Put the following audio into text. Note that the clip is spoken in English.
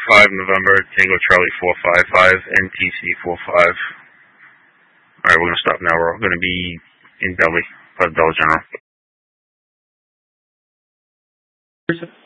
5 November, Tango Charlie 455, NTC 45. Alright, we're going to stop now. We're going to be in Delhi, Dollar General.